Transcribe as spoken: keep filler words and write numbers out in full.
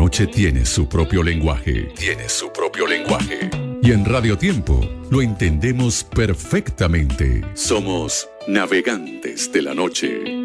noche tiene su propio lenguaje. Tiene su propio lenguaje. Y en Radio Tiempo lo entendemos perfectamente. Somos navegantes de la noche.